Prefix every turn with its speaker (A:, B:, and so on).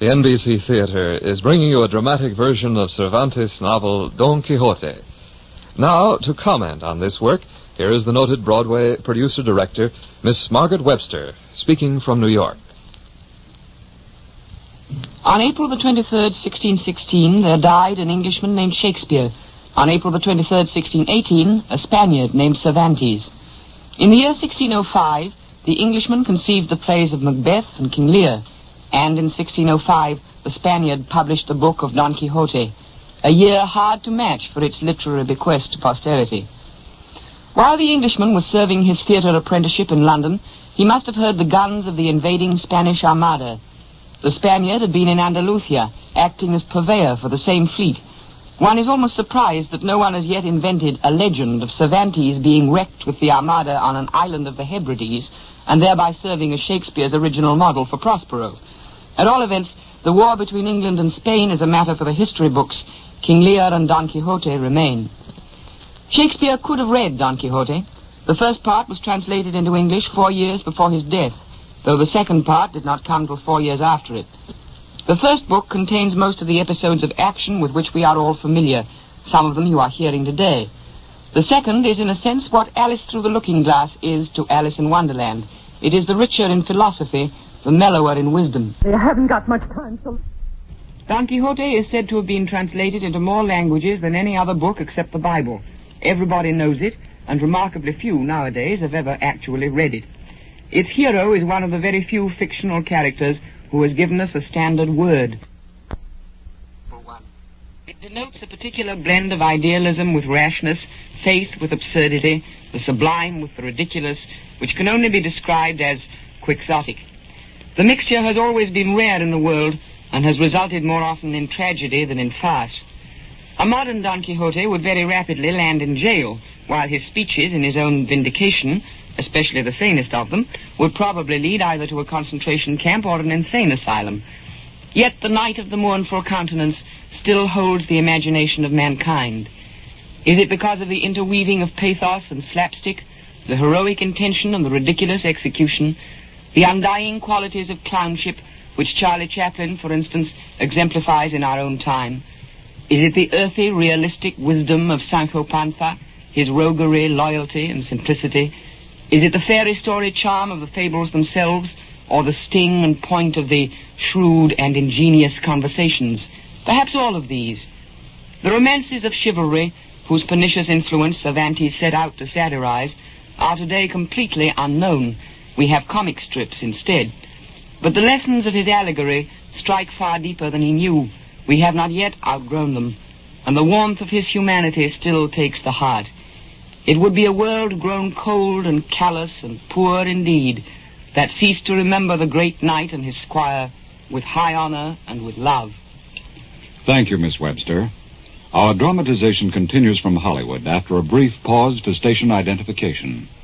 A: The NBC Theatre is bringing you a dramatic version of Cervantes' novel Don Quixote. Now, to comment on this work, here is the noted Broadway producer-director, Miss Margaret Webster, speaking from New York.
B: On April the 23rd, 1616, there died an Englishman named Shakespeare. On April the 23rd, 1618, a Spaniard named Cervantes. In the year 1605, the Englishman conceived the plays of Macbeth and King Lear, and in 1605, the Spaniard published the book of Don Quixote, a year hard to match for its literary bequest to posterity. While the Englishman was serving his theatre apprenticeship in London, he must have heard the guns of the invading Spanish Armada. The Spaniard had been in Andalusia, acting as purveyor for the same fleet. One is almost surprised that no one has yet invented a legend of Cervantes being wrecked with the Armada on an island of the Hebrides, and thereby serving as Shakespeare's original model for Prospero. At all events, the war between England and Spain is a matter for the history books. King Lear and Don Quixote remain. Shakespeare could have read Don Quixote. The first part was translated into English 4 years before his death, though the second part did not come till 4 years after it. The first book contains most of the episodes of action with which we are all familiar. Some of them you are hearing today. The second is, in a sense, what Alice Through the Looking Glass is to Alice in Wonderland. It is the richer in philosophy, the mellower in wisdom.
C: I haven't got much time, so...
B: Don Quixote is said to have been translated into more languages than any other book except the Bible. Everybody knows it, and remarkably few nowadays have ever actually read it. Its hero is one of the very few fictional characters who has given us a standard word. For one, it denotes a particular blend of idealism with rashness, faith with absurdity, the sublime with the ridiculous, which can only be described as quixotic. The mixture has always been rare in the world and has resulted more often in tragedy than in farce. A modern Don Quixote would very rapidly land in jail, while his speeches in his own vindication, especially the sanest of them, would probably lead either to a concentration camp or an insane asylum. Yet the Knight of the Mournful Countenance still holds the imagination of mankind. Is it because of the interweaving of pathos and slapstick, the heroic intention and the ridiculous execution, the undying qualities of clownship, which Charlie Chaplin, for instance, exemplifies in our own time? Is it the earthy, realistic wisdom of Sancho Panza, his roguery, loyalty, and simplicity? Is it the fairy story charm of the fables themselves, or the sting and point of the shrewd and ingenious conversations? Perhaps all of these. The romances of chivalry, whose pernicious influence Cervantes set out to satirize, are today completely unknown. We have comic strips instead. But the lessons of his allegory strike far deeper than he knew. We have not yet outgrown them, and the warmth of his humanity still takes the heart. It would be a world grown cold and callous and poor indeed that ceased to remember the great knight and his squire with high honor and with love.
D: Thank you, Miss Webster. Our dramatization continues from Hollywood after a brief pause for station identification.